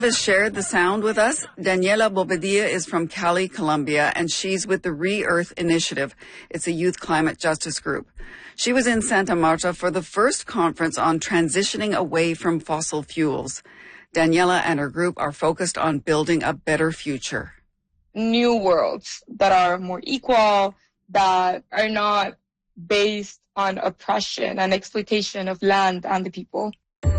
Has shared the sound with us. Daniela Bobadilla is from Cali, Colombia, and she's with the Re-Earth Initiative. It's a youth climate justice group. She was in Santa Marta for the first conference on transitioning away from fossil fuels. Daniela and her group are focused on building a better future. New worlds that are more equal, that are not based on oppression and exploitation of land and the people.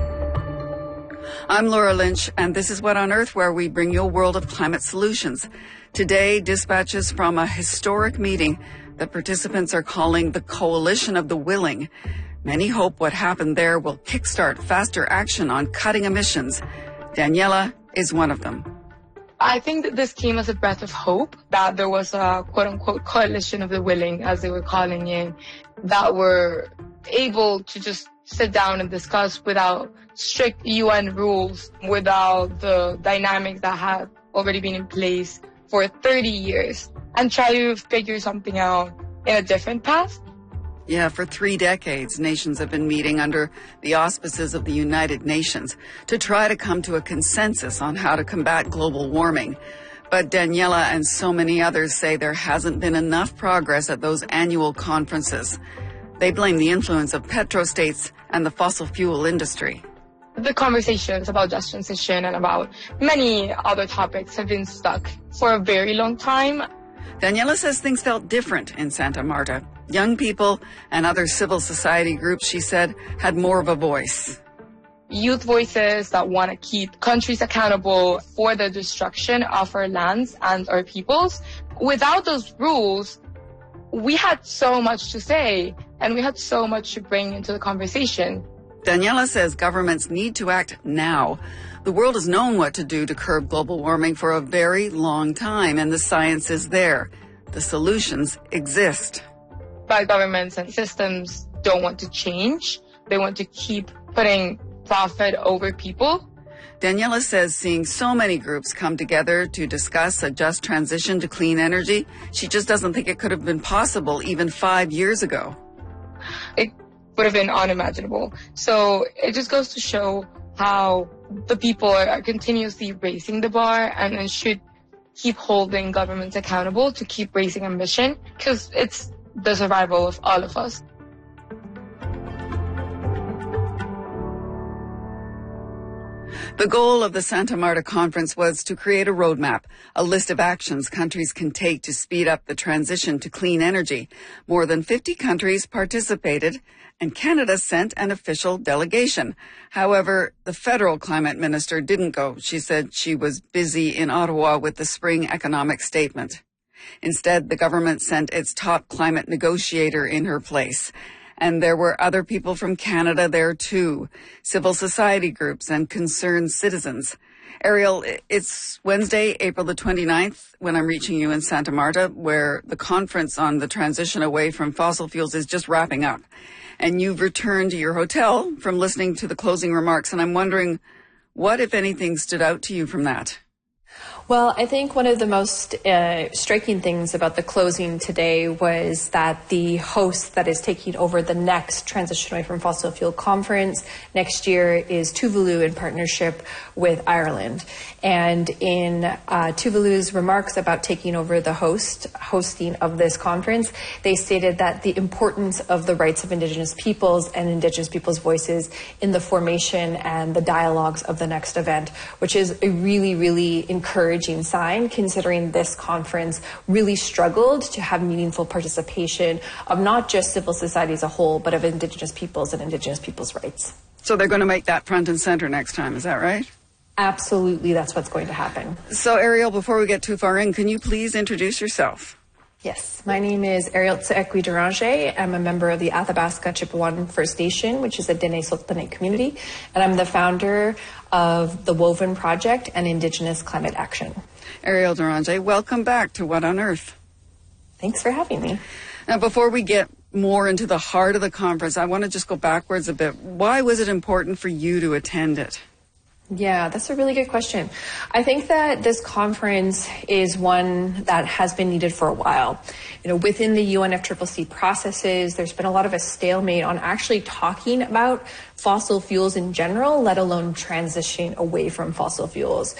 I'm Laura Lynch, and this is What on Earth, where we bring you a world of climate solutions. Today, dispatches from a historic meeting that participants are calling the Coalition of the Willing. Many hope what happened there will kickstart faster action on cutting emissions. Daniela is one of them. I think that this came as a breath of hope, that there was a quote-unquote coalition of the willing, as they were calling it, that were able to just sit down and discuss without strict UN rules, without the dynamics that had already been in place for 30 years, and try to figure something out in a different path. Yeah, for 3 decades, nations have been meeting under the auspices of the United Nations to try to come to a consensus on how to combat global warming. But Daniela and so many others say there hasn't been enough progress at those annual conferences. They blame the influence of petrostates and the fossil fuel industry. The conversations about just transition and about many other topics have been stuck for a very long time. Daniela says things felt different in Santa Marta. Young people and other civil society groups, she said, had more of a voice. Youth voices that want to keep countries accountable for the destruction of our lands and our peoples. Without those rules, we had so much to say, and we had so much to bring into the conversation. Daniela says governments need to act now. The world has known what to do to curb global warming for a very long time, and the science is there. The solutions exist. But governments and systems don't want to change. They want to keep putting profit over people. Daniela says seeing so many groups come together to discuss a just transition to clean energy, she just doesn't think it could have been possible even 5 years ago. It would have been unimaginable. So it just goes to show how the people are continuously raising the bar and should keep holding governments accountable to keep raising ambition, because it's the survival of all of us. The goal of the Santa Marta conference was to create a roadmap, a list of actions countries can take to speed up the transition to clean energy. More than 50 countries participated, and Canada sent an official delegation. However, the federal climate minister didn't go. She said she was busy in Ottawa with the spring economic statement. Instead, the government sent its top climate negotiator in her place. And there were other people from Canada there too, civil society groups and concerned citizens. Ariel, it's Wednesday, April the 29th, when I'm reaching you in Santa Marta, where the conference on the transition away from fossil fuels is just wrapping up. And you've returned to your hotel from listening to the closing remarks, and I'm wondering what, if anything, stood out to you from that? Well, I think one of the most striking things about the closing today was that the host that is taking over the next Transition Away from Fossil Fuel conference next year is Tuvalu in partnership with Ireland. And in Tuvalu's remarks about taking over the hosting of this conference, they stated that the importance of the rights of Indigenous peoples and Indigenous peoples' voices in the formation and the dialogues of the next event, which is a really, really encouraging sign, considering this conference really struggled to have meaningful participation of not just civil society as a whole, but of Indigenous peoples and Indigenous peoples' rights. So they're going to make that front and center next time, is that right? Absolutely, that's what's going to happen. So Ariel, before we get too far in, can you please introduce yourself? Yes, my name is Ariel Tseekwi Deranger. I'm a member of the Athabasca Chippewan First Nation, which is a Dene Sultanate community, and I'm the founder of the Woven Project and Indigenous Climate Action. Ariel Deranger, welcome back to What on Earth. Thanks for having me. Now, before we get more into the heart of the conference, I want to just go backwards a bit. Why was it important for you to attend it? Yeah, that's a really good question. I think that this conference is one that has been needed for a while. You know, within the UNFCCC processes, there's been a lot of a stalemate on actually talking about fossil fuels in general, let alone transitioning away from fossil fuels.